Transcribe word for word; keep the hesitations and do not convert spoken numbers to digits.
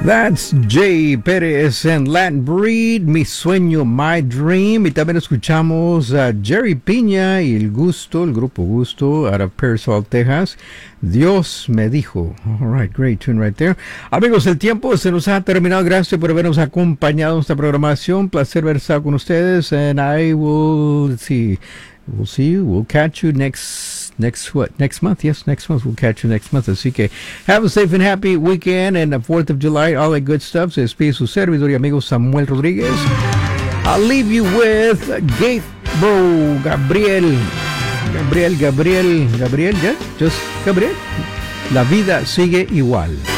That's Jay Pérez and Latin Breed, Mi Sueño, My Dream. Y también escuchamos a Jerry Piña y El Gusto, el grupo Gusto, out of Pearsall, Texas. Dios me dijo. All right, great tune right there. Amigos, el tiempo se nos ha terminado. Gracias por habernos acompañado en esta programación. Placer haber estado con ustedes. And I will see. We'll see you. We'll catch you next, next what? Next month. Yes, next month. We'll catch you next month. Así que have a safe and happy weekend and the fourth of July, all that good stuff. Se despide su servidor y amigo Samuel Rodríguez. I'll leave you with Gate Bro Gabriel. Gabriel, Gabriel, Gabriel, yeah? Just Gabriel. La vida sigue igual.